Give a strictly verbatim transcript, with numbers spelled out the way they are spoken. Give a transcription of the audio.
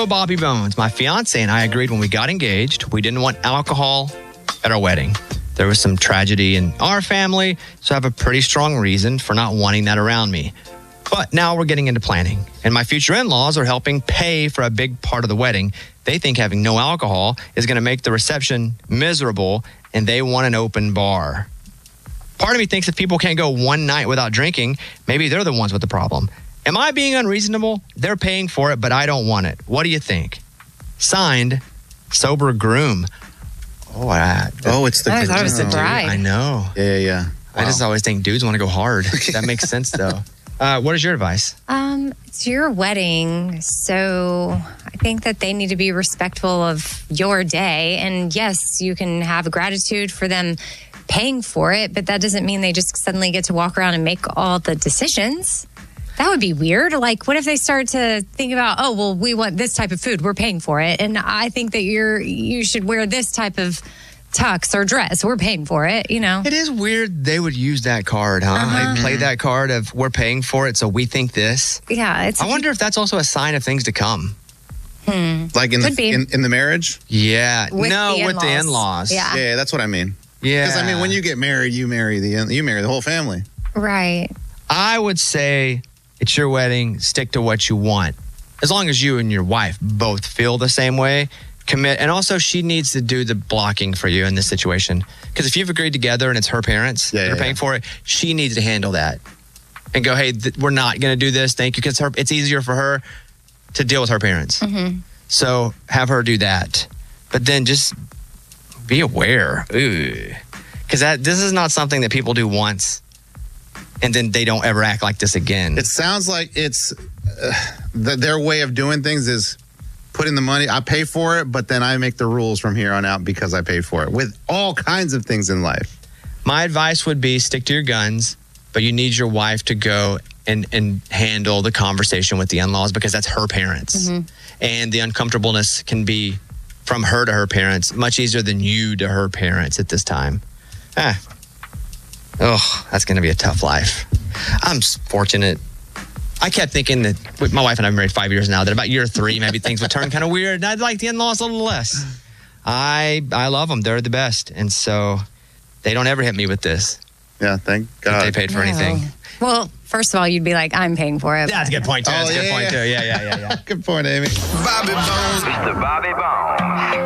Bobby Bones. My fiance and I agreed when we got engaged, we didn't want alcohol at our wedding. There was some tragedy in our family, so I have a pretty strong reason for not wanting that around me. But now we're getting into planning, and my future in-laws are helping pay for a big part of the wedding. They think having no alcohol is going to make the reception miserable, and they want an open bar. Part of me thinks if people can't go one night without drinking, maybe they're the ones with the problem. Am I being unreasonable? They're paying for it, but I don't want it. What do you think? Signed, Sober Groom. Oh, I, oh, it's the I thought it was the oh. bride. I know. Yeah, yeah, yeah. I just always think dudes want to go hard. That makes sense, though. Uh, what is your advice? Um, it's your wedding, so I think that they need to be respectful of your day. And yes, you can have gratitude for them paying for it, but that doesn't mean they just suddenly get to walk around and make all the decisions. That would be weird. Like, what if they start to think about, oh, well, we want this type of food, we're paying for it, and I think that you're you should wear this type of tux or dress, we're paying for it, you know? It is weird they would use that card, huh? Uh-huh. They play that card of we're paying for it, so we think this. Yeah. It's, I wonder if that's also a sign of things to come. Hmm. Like in Could the be. in, in the marriage? Yeah. With no, the with the in-laws. in-laws. Yeah. Yeah, that's what I mean. Yeah. Because I mean, when you get married, you marry the you marry the whole family. Right. I would say it's your wedding, stick to what you want. As long as you and your wife both feel the same way, commit. And also, she needs to do the blocking for you in this situation. Because if you've agreed together and it's her parents Yeah, that are yeah, paying yeah. for it, she needs to handle that. And go, hey, th- we're not going to do this. Thank you. Because her, it's easier for her to deal with her parents. Mm-hmm. So have her do that. But then just be aware. Because that this is not something that people do once and then they don't ever act like this again. It sounds like it's uh, the, their way of doing things is putting the money. I pay for it, but then I make the rules from here on out because I paid for it with all kinds of things in life. My advice would be stick to your guns, but you need your wife to go and, and handle the conversation with the in-laws because that's her parents. Mm-hmm. And the uncomfortableness can be from her to her parents much easier than you to her parents at this time. Ah. Oh, that's going to be a tough life. I'm fortunate. I kept thinking that with my wife and I've been married five years now, that about year three, maybe things would turn kind of weird. And I'd like the in-laws a little less. I I love them. They're the best. And so they don't ever hit me with this. Yeah, thank If God. they paid for No. anything. Well, first of all, you'd be like, I'm paying for it. That's a good point, too. That's Oh, a good yeah, point, yeah. too. Yeah, yeah, yeah, yeah. Good point, Amy. Bobby Bones. Mister Bobby Bones.